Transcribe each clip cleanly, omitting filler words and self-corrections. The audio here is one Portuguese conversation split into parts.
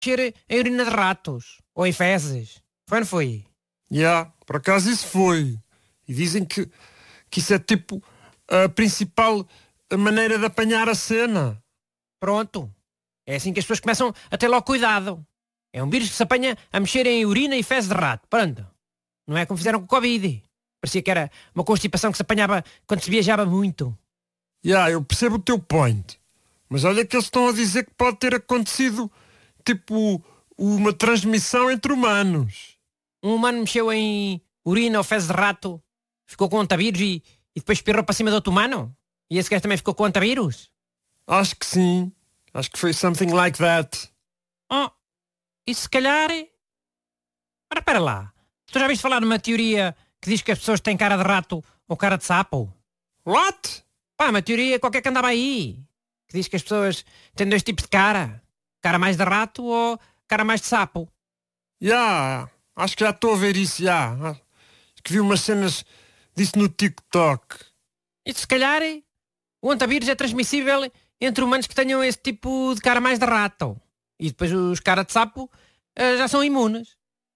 mexer em urina de ratos. Ou em fezes. Foi ou não foi? Por acaso isso foi. E dizem que isso é tipo a principal maneira de apanhar a cena. Pronto. É assim que as pessoas começam a ter logo cuidado. É um vírus que se apanha a mexer em urina e fezes de rato. Pronto. Não é como fizeram com o Covid. Parecia que era uma constipação que se apanhava quando se viajava muito. Eu percebo o teu point. Mas olha que eles estão a dizer que pode ter acontecido tipo uma transmissão entre humanos. Um humano mexeu em urina ou fezes de rato, ficou com antavírus e depois espirrou para cima do outro humano? E esse gajo também ficou com antavírus? Acho que sim. Acho que foi something like that. E se calhar... Ora, espera lá. Tu já viste falar numa teoria que diz que as pessoas têm cara de rato ou cara de sapo? What? Uma teoria qualquer que andava aí. Que diz que as pessoas têm dois tipos de cara. Cara mais de rato ou cara mais de sapo. Acho que já estou a ver isso, Acho que vi umas cenas disso no TikTok. E se calhar o antavírus é transmissível entre humanos que tenham esse tipo de cara mais de rato. E depois os cara de sapo já são imunes.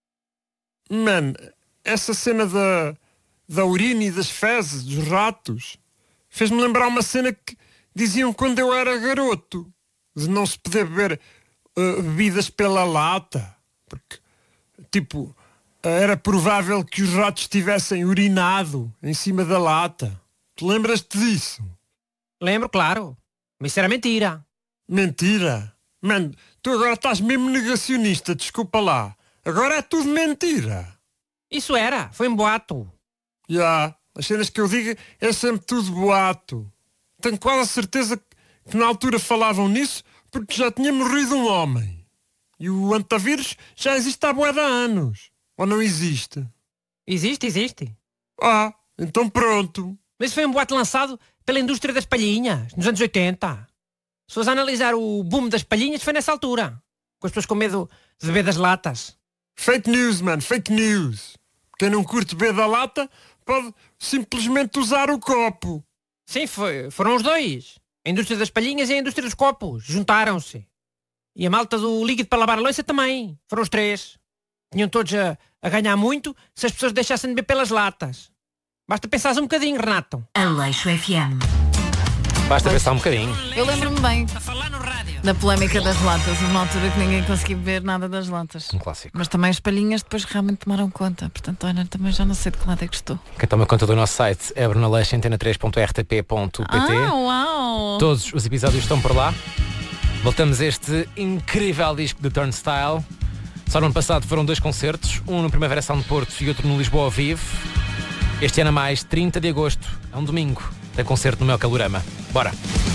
Man, essa cena da urina e das fezes, dos ratos, fez-me lembrar uma cena que diziam quando eu era garoto. De não se poder beber bebidas pela lata. Porque, tipo, era provável que os ratos tivessem urinado em cima da lata. Tu lembras-te disso? Lembro, claro. Mas isso era mentira. Mentira? Man, tu agora estás mesmo negacionista, desculpa lá. Agora é tudo mentira. Isso era, foi um boato. As cenas que eu digo é sempre tudo boato. Tenho quase a certeza que na altura falavam nisso porque já tinha morrido um homem. E o antavírus já existe há bué de anos. Ou não existe? Existe. Então pronto. Mas foi um boato lançado pela indústria das palhinhas, nos anos 80. Se fores a analisar o boom das palhinhas, foi nessa altura. Com as pessoas com medo de beber das latas. Fake news, man, fake news. Quem não curte beber da lata pode simplesmente usar o copo. Sim, foram os dois. A indústria das palhinhas e a indústria dos copos. Juntaram-se. E a malta do líquido para lavar a louça também. Foram os três. Tinham todos a ganhar muito se as pessoas deixassem de beber pelas latas. Basta pensares um bocadinho, Renato. Aleixo FM. Basta pensar um bocadinho. Eu lembro-me bem A falar no rádio. da polémica das latas. Uma altura que ninguém conseguia beber nada das latas. Um clássico. Mas também as palhinhas depois realmente tomaram conta. Portanto, olha, também já não sei de que lado é que estou. Quem toma conta do nosso site é brunaleixo, antena3.rtp.pt. Uau! Todos os episódios estão por lá. Voltamos a este incrível disco de Turnstile. Só no ano passado foram 2 concertos, um no Primavera Sound de Porto e outro no Lisboa ao vivo. Este ano a mais, 30 de agosto, é um domingo, tem concerto no meu Calorama. Bora!